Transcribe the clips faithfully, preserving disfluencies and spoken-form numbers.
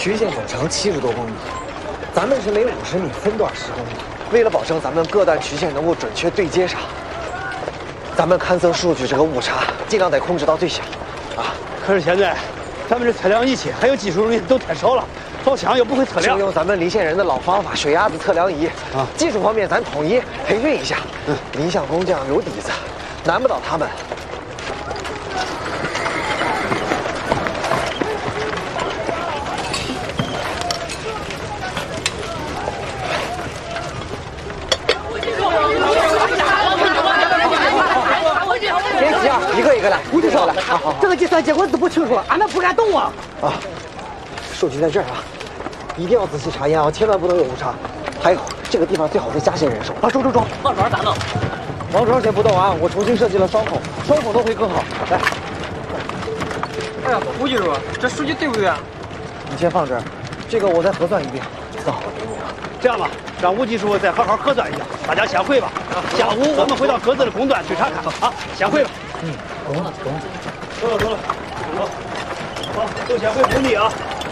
曲线总长七十多公里，咱们是每五十米分段十公里。为了保证咱们各段曲线能够准确对接上，咱们勘测数据这个误差尽量得控制到最小。啊， 可是现在咱们这测量仪器还有技术人员都太少了，老乡又不会测量， 就用咱们离线人的老方法——血压子测量仪。啊，技术方面咱统一培训一下。嗯，林相工匠有底子，难不倒他们。 别急啊，一个一个来。吴局长，好好， 这个计算结果都不清楚，俺们不敢动啊。 啊，数据在这儿啊，一定要仔细查验啊，千万不能有误差。还有这个地方最好再加些人手。啊，中中中， 王庄咋弄？ 王庄先不动啊，我重新设计了双孔，双孔都会更好。来， 哎呀，吴局长，这数据对不对啊？ 你先放这儿，这个我再核算一遍，算好了给你啊。 这样吧，让吴技术再好好核算一下，大家先回吧。下午我们回到各自的工段去查看啊，先回吧。 嗯，懂了懂了， 走了走了，走，好，都先回工地啊。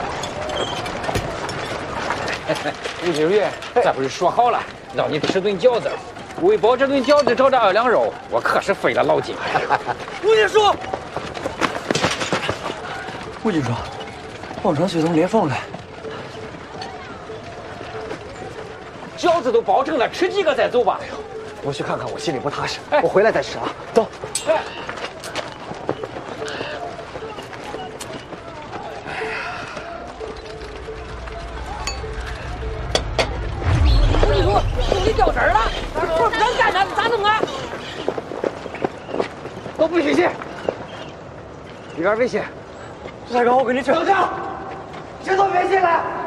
吴经理，咱不是说好了让你吃顿饺子，为保这顿饺子找这二两肉，我可是费了老劲。 吴局长， 吴局长，王传随从裂缝了。 饺子都包成了，吃几个再走吧。哎呦， 我去看看，我心里不踏实。哎，我回来再吃啊。走。 哎。 吴局长，兄弟掉针了，活不敢干了，咋弄啊？ 都不许进，有点危险。大哥，我跟你去。 老乡，谁都别进来。